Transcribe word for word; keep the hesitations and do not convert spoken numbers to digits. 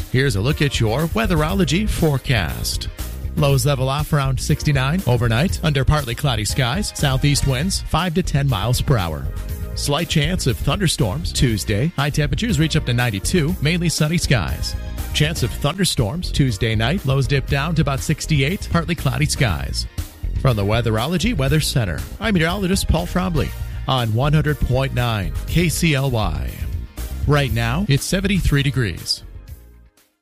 Here's a look at your weatherology forecast. Lows level off around sixty-nine overnight under partly cloudy skies. Southeast winds five to ten miles per hour. Slight chance of thunderstorms Tuesday. High temperatures reach up to ninety-two, mainly sunny skies. Chance of thunderstorms Tuesday night. Lows dip down to about sixty-eight, partly cloudy skies. From the Weatherology Weather Center, I'm meteorologist Paul Frombley on one hundred point nine K C L Y. Right now, it's seventy-three degrees.